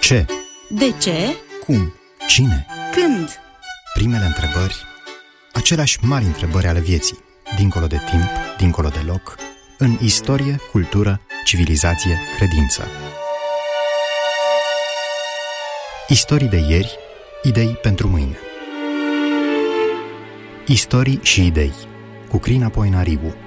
Ce? De ce? Cum? Cine? Când? Primele întrebări, aceleași mari întrebări ale vieții, dincolo de timp, dincolo de loc, în istorie, cultură, civilizație, credință. Istorii de ieri, idei pentru mâine. Istorii și idei, cu Crina Poenariu.